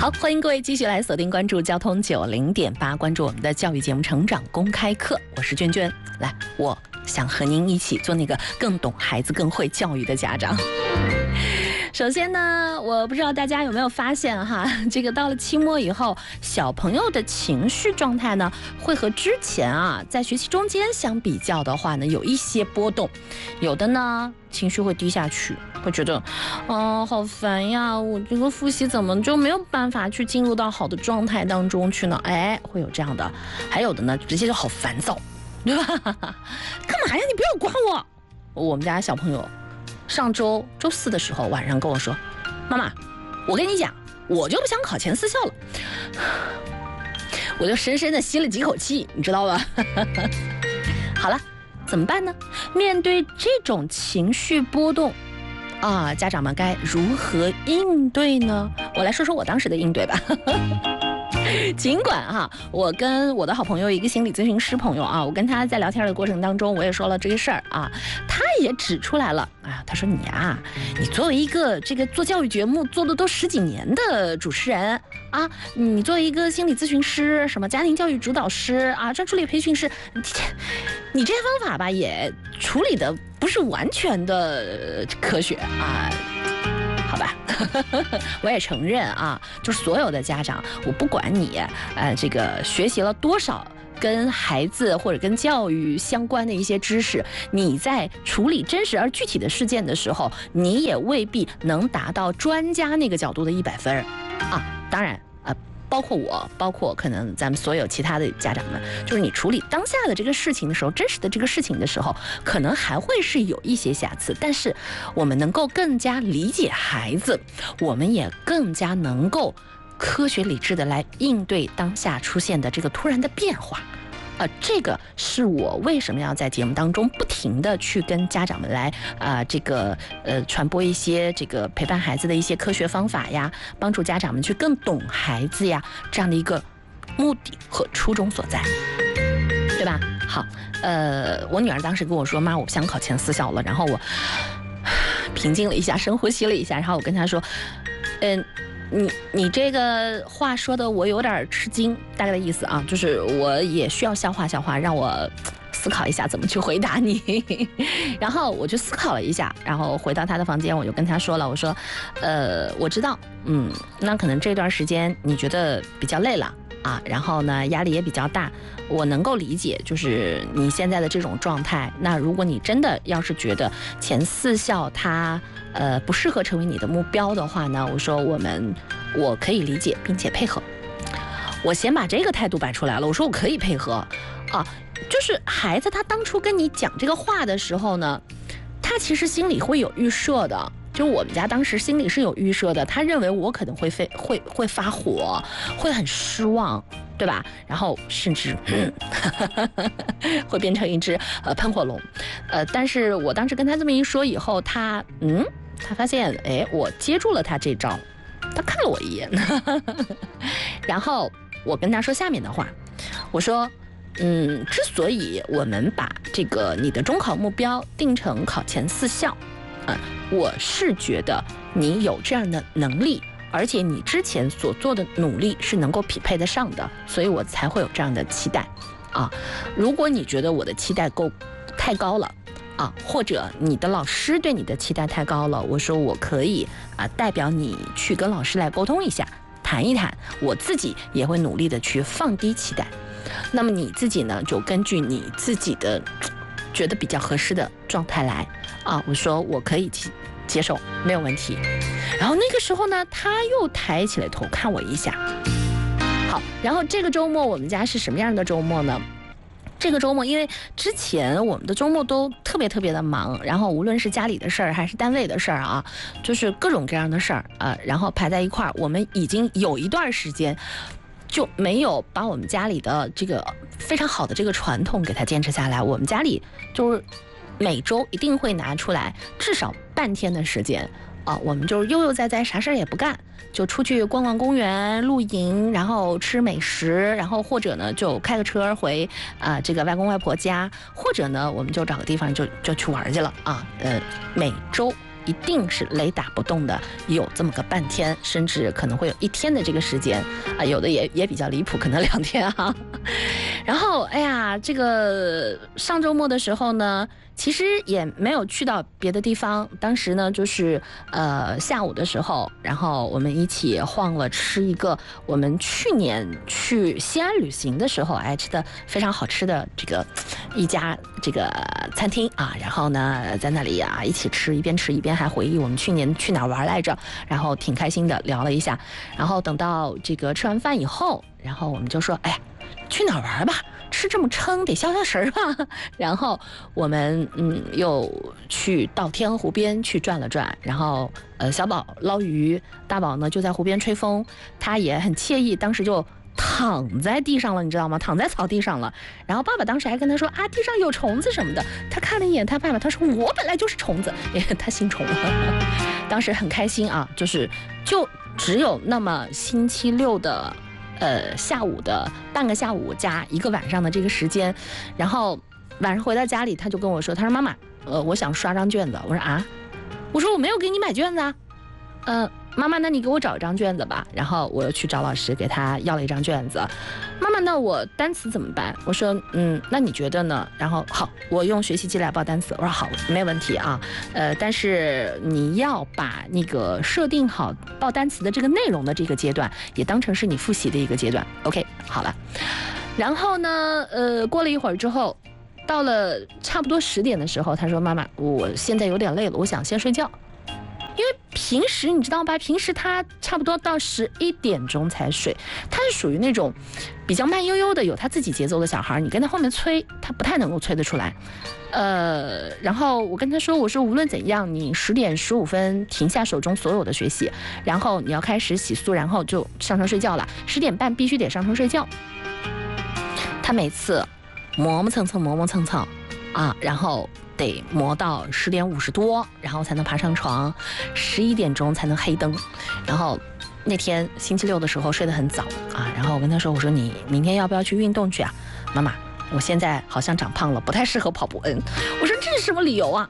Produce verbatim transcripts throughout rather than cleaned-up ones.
好，欢迎各位继续来锁定关注交通九零点八，关注我们的教育节目《成长公开课》，我是娟娟。来，我想和您一起做那个更懂孩子、更会教育的家长。首先呢，我不知道大家有没有发现哈，这个到了期末以后，小朋友的情绪状态呢，会和之前啊在学习中间相比较的话呢，有一些波动。有的呢情绪会低下去，会觉得，哦，好烦呀，我这个复习怎么就没有办法去进入到好的状态当中去呢？哎，会有这样的。还有的呢，直接就好烦躁，对吧？干嘛呀？你不要管我！我们家小朋友。上周周四的时候晚上跟我说，妈妈，我跟你讲，我就不想考前四校了。我就深深的吸了几口气，你知道吧？好了，怎么办呢？面对这种情绪波动啊，家长们该如何应对呢？我来说说我当时的应对吧。尽管哈、啊，我跟我的好朋友一个心理咨询师朋友啊，我跟他在聊天的过程当中，我也说了这个事儿啊，他也指出来了啊，他说你啊，你作为一个这个做教育节目做的都十几年的主持人啊，你作为一个心理咨询师、什么家庭教育指导师啊、专注力培训师，你你这些方法吧，也处理的不是完全的科学啊。好吧，我也承认啊，就是所有的家长，我不管你，呃，这个学习了多少跟孩子或者跟教育相关的一些知识，你在处理真实而具体的事件的时候，你也未必能达到专家那个角度的一百分啊。当然，呃。包括我，包括可能咱们所有其他的家长们，就是你处理当下的这个事情的时候，真实的这个事情的时候，可能还会是有一些瑕疵，但是我们能够更加理解孩子，我们也更加能够科学理智的来应对当下出现的这个突然的变化。呃，这个是我为什么要在节目当中不停的去跟家长们来啊、呃，这个呃传播一些这个陪伴孩子的一些科学方法呀，帮助家长们去更懂孩子呀，这样的一个目的和初衷所在，对吧？好，呃，我女儿当时跟我说，妈，我不想考前四校了，然后我平静了一下，深呼吸了一下，然后我跟她说，嗯、呃。你你这个话说的我有点吃惊，大概的意思啊，就是我也需要消化消化，让我思考一下怎么去回答你。然后我就思考了一下，然后回到他的房间，我就跟他说了，我说，呃，我知道，嗯，那可能这段时间你觉得比较累了啊，然后呢压力也比较大，我能够理解，就是你现在的这种状态。那如果你真的要是觉得前四校它呃不适合成为你的目标的话呢，我说我们我可以理解并且配合。我先把这个态度摆出来了，我说我可以配合啊，就是孩子他当初跟你讲这个话的时候呢，他其实心里会有预设的。就我们家当时心里是有预设的，他认为我可能会飞会会发火，会很失望，对吧？然后甚至、嗯、会变成一只呃喷火龙，呃，但是我当时跟他这么一说以后，他嗯，他发现哎，我接住了他这招，他看了我一眼，然后我跟他说下面的话，我说。嗯，之所以我们把这个你的中考目标定成考前四校，嗯，我是觉得你有这样的能力，而且你之前所做的努力是能够匹配得上的，所以我才会有这样的期待啊。如果你觉得我的期待够太高了啊，或者你的老师对你的期待太高了，我说我可以啊代表你去跟老师来沟通一下，谈一谈，我自己也会努力的去放低期待。那么你自己呢，就根据你自己的觉得比较合适的状态来啊。我说我可以接受，没有问题。然后那个时候呢，他又抬起来头看我一下。好，然后这个周末我们家是什么样的周末呢？这个周末，因为之前我们的周末都特别特别的忙，然后无论是家里的事儿还是单位的事儿啊，就是各种各样的事儿啊，然后排在一块儿，我们已经有一段时间。就没有把我们家里的这个非常好的这个传统给它坚持下来。我们家里就是每周一定会拿出来至少半天的时间啊，我们就是悠悠哉哉，啥事儿也不干，就出去逛逛公园、露营，然后吃美食，然后或者呢就开个车回啊、呃、这个外公外婆家，或者呢我们就找个地方就就去玩去了啊。呃，每周一定是雷打不动的，有这么个半天，甚至可能会有一天的这个时间啊，有的也也比较离谱，可能两天啊。然后，哎呀，这个上周末的时候呢，其实也没有去到别的地方。当时呢，就是呃下午的时候，然后我们一起晃了吃一个我们去年去西安旅行的时候哎吃的非常好吃的这个一家这个餐厅啊。然后呢，在那里啊一起吃，一边吃一边还回忆我们去年去哪儿玩来着，然后挺开心的聊了一下。然后等到这个吃完饭以后，然后我们就说，哎呀，去哪儿玩吧？吃这么撑得消消食吧。然后我们嗯又去到天鹅湖边去转了转，然后呃小宝捞鱼，大宝呢就在湖边吹风，他也很惬意，当时就躺在地上了，你知道吗？躺在草地上了。然后爸爸当时还跟他说啊，地上有虫子什么的。他看了一眼他爸爸，他说我本来就是虫子，因为他姓虫。当时很开心啊，就是就只有那么星期六的。呃，下午的半个下午加一个晚上的这个时间，然后晚上回到家里，他就跟我说，他说妈妈，呃，我想刷张卷子。我说啊，我说我没有给你买卷子啊，呃，妈妈，那你给我找一张卷子吧。然后我又去找老师给他要了一张卷子。妈妈，那我单词怎么办？我说，嗯，那你觉得呢？然后好，我用学习机来报单词。我说好，没问题啊。呃，但是你要把那个设定好报单词的这个内容的这个阶段，也当成是你复习的一个阶段。OK， 好了。然后呢，呃，过了一会儿之后，到了差不多十点的时候，他说：“妈妈，我现在有点累了，我想先睡觉。”因为平时你知道吧，平时他差不多到十一点钟才睡，他是属于那种比较慢悠悠的，有他自己节奏的小孩，你跟他后面催，他不太能够催得出来。呃，然后我跟他说，我说无论怎样，你十点十五分停下手中所有的学习，然后你要开始洗漱，然后就上床睡觉了，十点半必须得上床睡觉。他每次磨磨蹭蹭磨磨蹭蹭啊，然后得磨到十点五十多，然后才能爬上床，十一点钟才能黑灯。然后那天星期六的时候睡得很早啊，然后我跟他说，我说你明天要不要去运动去啊？妈妈，我现在好像长胖了，不太适合跑步。嗯，我说这是什么理由啊？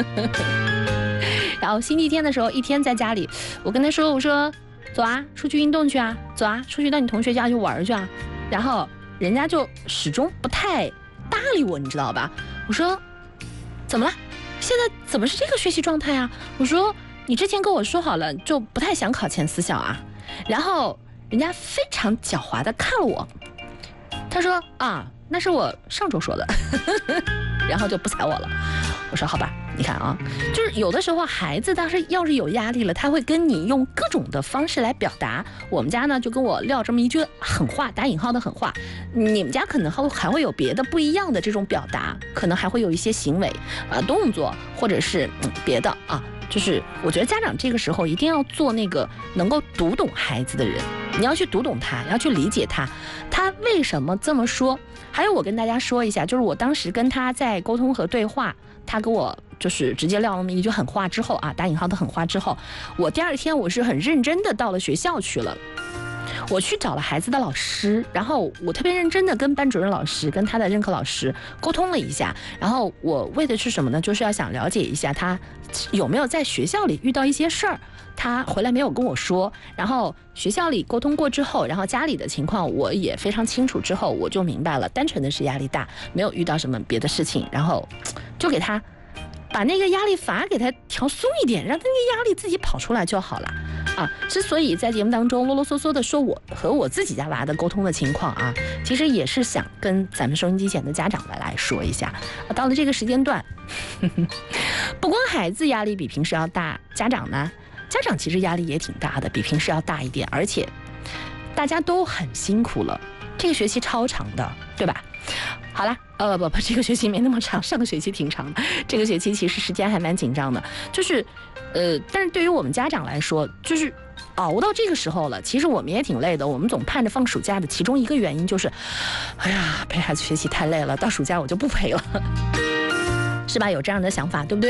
然后星期天的时候，一天在家里，我跟他说，我说走啊，出去运动去啊，走啊，出去到你同学家去玩去啊。然后人家就始终不太搭理我，你知道吧？我说怎么了？现在怎么是这个学习状态啊？我说你之前跟我说好了，就不太想考前四小啊。然后人家非常狡猾的看了我，他说啊，那是我上周说的。然后就不睬我了。我说好吧，你看啊，就是有的时候孩子当时要是有压力了，他会跟你用各种的方式来表达。我们家呢就跟我撂这么一句狠话，打引号的狠话。你们家可能还会还会有别的不一样的这种表达，可能还会有一些行为啊、呃、动作，或者是、嗯、别的啊。就是我觉得家长这个时候一定要做那个能够读懂孩子的人，你要去读懂他，要去理解他，他为什么这么说。还有我跟大家说一下，就是我当时跟他在沟通和对话，他给我就是直接撂那么一句狠话之后啊，打引号的狠话之后，我第二天我是很认真的到了学校去了。我去找了孩子的老师，然后我特别认真的跟班主任老师跟他的任课老师沟通了一下，然后我为的是什么呢？就是要想了解一下他有没有在学校里遇到一些事儿，他回来没有跟我说，然后学校里沟通过之后，然后家里的情况我也非常清楚之后，我就明白了，单纯的是压力大，没有遇到什么别的事情，然后就给他把那个压力反而给他调松一点，让他那个压力自己跑出来就好了啊。之所以在节目当中啰啰嗦嗦的说我和我自己家娃的沟通的情况啊，其实也是想跟咱们收音机前的家长们来说一下啊。到了这个时间段呵呵不光孩子压力比平时要大，家长呢家长其实压力也挺大的，比平时要大一点，而且大家都很辛苦了，这个学期超长的，对吧？好了，呃不不，这个学期没那么长，上个学期挺长的，这个学期其实时间还蛮紧张的，就是呃，但是对于我们家长来说，就是熬到这个时候了，其实我们也挺累的，我们总盼着放暑假的其中一个原因就是，哎呀，陪孩子学习太累了，到暑假我就不陪了，是吧？有这样的想法，对不对？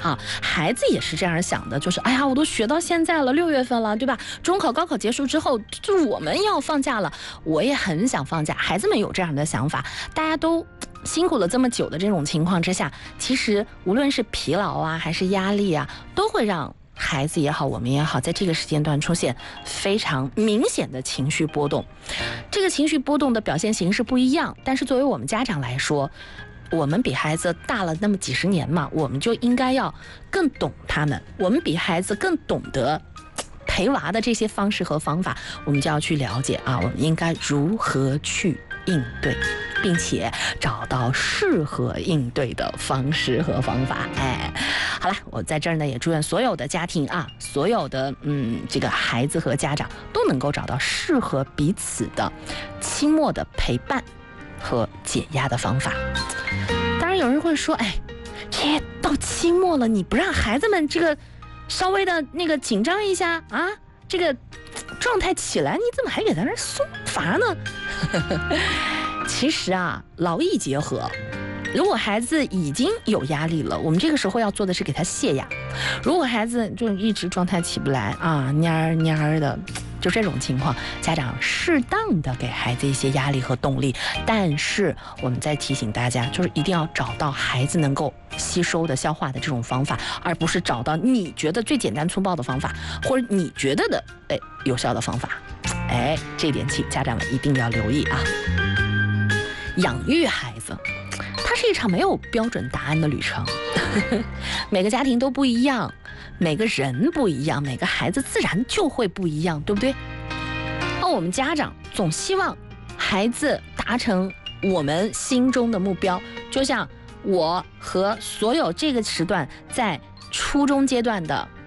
啊，孩子也是这样想的，就是哎呀，我都学到现在了，六月份了，对吧？中考、高考结束之后，就我们要放假了，我也很想放假。孩子们有这样的想法，大家都辛苦了这么久的这种情况之下，其实无论是疲劳啊，还是压力啊，都会让孩子也好，我们也好，在这个时间段出现非常明显的情绪波动。这个情绪波动的表现形式不一样，但是作为我们家长来说，我们比孩子大了那么几十年嘛，我们就应该要更懂他们，我们比孩子更懂得陪娃的这些方式和方法，我们就要去了解啊，我们应该如何去应对，并且找到适合应对的方式和方法。哎，好了，我在这儿呢也祝愿所有的家庭啊，所有的嗯这个孩子和家长都能够找到适合彼此的期末的陪伴和解压的方法。当然有人会说，哎，这到期末了，你不让孩子们这个稍微的那个紧张一下啊，这个状态起来，你怎么还给他那松罚呢？其实啊，劳逸结合。如果孩子已经有压力了，我们这个时候要做的是给他泄压。如果孩子就一直状态起不来啊，蔫儿蔫儿的，就这种情况，家长适当的给孩子一些压力和动力，但是我们再提醒大家，就是一定要找到孩子能够吸收的、消化的这种方法，而不是找到你觉得最简单粗暴的方法，或者你觉得的哎有效的方法。哎，这点请家长们一定要留意啊！养育孩子，它是一场没有标准答案的旅程，每个家庭都不一样，每个人不一样，每个孩子自然就会不一样，对不对？那我们家长总希望孩子达成我们心中的目标，就像我和所有这个时段在初中阶段的